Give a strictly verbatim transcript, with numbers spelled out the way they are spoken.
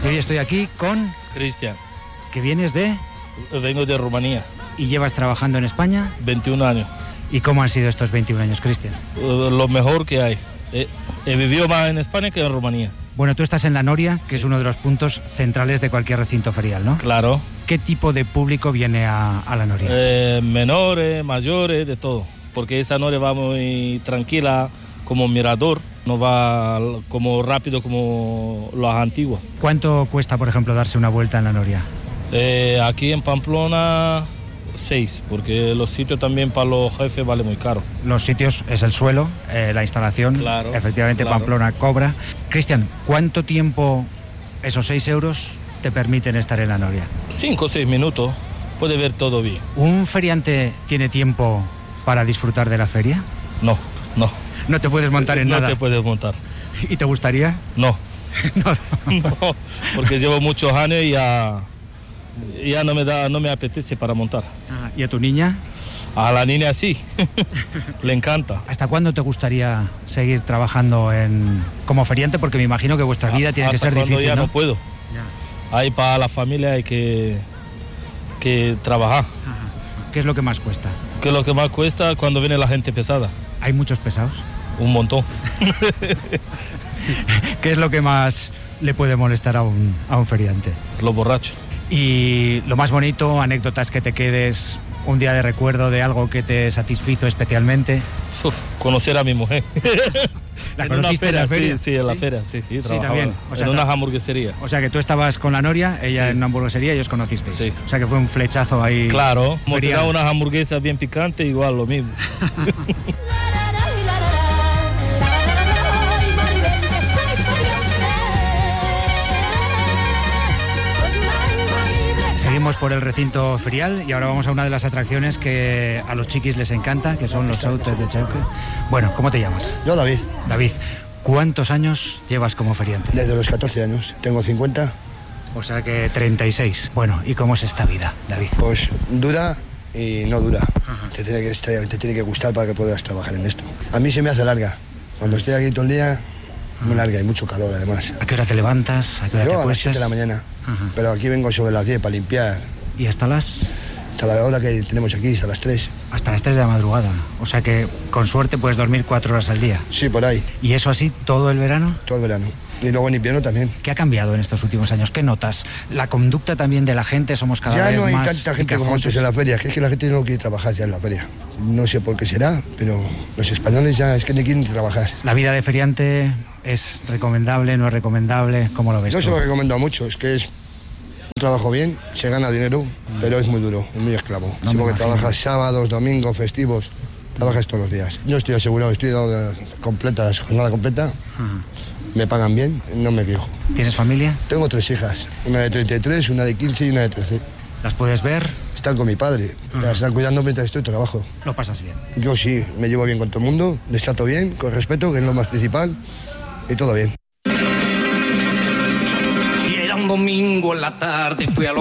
Y hoy estoy aquí con... Cristian. ¿Que vienes de? Vengo de Rumanía. ¿Y llevas trabajando en España? veintiún años. ¿Y cómo han sido estos veintiún años, Cristian? Uh, lo mejor que hay. He, he vivido más en España que en Rumanía. Bueno, tú estás en la Noria, que sí. es uno de los puntos centrales de cualquier recinto ferial, ¿no? Claro. ¿Qué tipo de público viene a, a la Noria? Eh, menores, mayores, de todo. Porque esa Noria va muy tranquila, como mirador. No va como rápido como las antiguas. ¿Cuánto cuesta, por ejemplo, darse una vuelta en la Noria? Eh, aquí en Pamplona, seis, porque los sitios también para los jefes vale muy caro. Los sitios es el suelo, eh, la instalación, claro, efectivamente claro. Pamplona cobra. Cristian, ¿cuánto tiempo esos seis euros te permiten estar en la Noria? Cinco o seis minutos, puede ver todo bien. ¿Un feriante tiene tiempo para disfrutar de la feria? No, no. No te puedes montar en no nada. No te puedes montar. ¿Y te gustaría? No. no. no, porque llevo muchos años y ya, ya no me da, no me apetece para montar. Ah, ¿y a tu niña? A la niña sí, le encanta. ¿Hasta cuándo te gustaría seguir trabajando en como feriante? Porque me imagino que vuestra vida tiene que ser difícil, ya ¿no? no puedo. Ya. Ahí para la familia hay que, que trabajar. Ajá. ¿Qué es lo que más cuesta? ¿Qué es lo que más cuesta cuando viene la gente pesada? ¿Hay muchos pesados? Un montón. ¿Qué es lo que más le puede molestar a un, a un feriante? Los borrachos. Y lo más bonito, anécdotas que te quedes, un día de recuerdo de algo que te satisfizo especialmente. Uf, conocer a mi mujer. ¿La conociste en la feria? Sí, sí, en la feria, sí. Sí, sí también. O sea, en una hamburguesería. O sea, que tú estabas con la Noria, ella sí. en una hamburguesería y os conocisteis. Sí. O sea, que fue un flechazo ahí. Claro, hemos tirado unas hamburguesas bien picantes, igual lo mismo. Seguimos por el recinto ferial y ahora vamos a una de las atracciones que a los chiquis les encanta, que son los autos de choque. Bueno, ¿cómo te llamas? Yo, David. David, ¿cuántos años llevas como feriante? Desde los catorce años, tengo cincuenta. O sea que treinta y seis. Bueno, ¿y cómo es esta vida, David? Pues dura y no dura. Te tiene, que, te tiene que gustar para que puedas trabajar en esto. A mí se me hace larga. Cuando estoy aquí todo el día, muy larga y mucho calor además. ¿A qué hora te levantas? ¿A qué hora Yo te a las acuestas? siete de la mañana. Ajá. Pero aquí vengo sobre las diez para limpiar. ¿Y hasta las...? Hasta la hora que tenemos aquí, hasta las tres. Hasta las tres de la madrugada. O sea que con suerte puedes dormir cuatro horas al día. Sí, por ahí. ¿Y eso así todo el verano? Todo el verano. Y luego en invierno también. ¿Qué ha cambiado en estos últimos años? ¿Qué notas? ¿La conducta también de la gente? ¿Somos cada ya vez más...? Ya no hay tanta gente como antes en la feria. Que es que la gente no quiere trabajar ya en la feria. No sé por qué será, pero los españoles ya es que no quieren trabajar. ¿La vida de feriante es recomendable, no es recomendable? ¿Cómo lo ves Yo tú? se lo recomiendo mucho. Es que es un trabajo bien, se gana dinero, mm. pero es muy duro, es muy esclavo. No sí, porque trabajas sábados, domingos, festivos, trabajas todos los días. Yo estoy asegurado, estoy dado completa, la jornada completa. Uh-huh. Me pagan bien, no me quejo. ¿Tienes familia? Tengo tres hijas, una de treinta y tres, una de quince y una de trece. ¿Las puedes ver? Están con mi padre, uh-huh. las están cuidando mientras estoy trabajo. ¿Lo pasas bien? Yo sí, me llevo bien con todo el mundo, les trato bien, con respeto, que es lo más principal, y todo bien. Y era un domingo en la tarde, fui a los